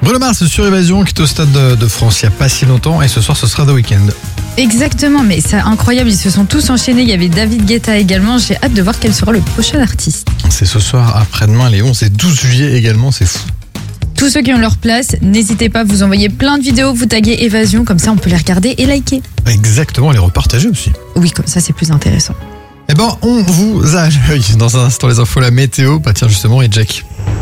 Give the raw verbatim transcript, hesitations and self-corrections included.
Bruno Mars sur Évasion qui est au Stade de, de France il n'y a pas si longtemps et ce soir ce sera The Weeknd. Exactement, mais c'est incroyable, ils se sont tous enchaînés. Il y avait David Guetta également. J'ai hâte de voir quel sera le prochain artiste. C'est ce soir après-demain, les onze et douze juillet également, c'est fou. Tous ceux qui ont leur place, n'hésitez pas, vous envoyez plein de vidéos, vous taguez Évasion, comme ça on peut les regarder et liker. Exactement, les repartager aussi. Oui, comme ça c'est plus intéressant. Eh ben, on vous a à l'œil dans un instant les infos, la météo. Bah tiens justement, et Jack.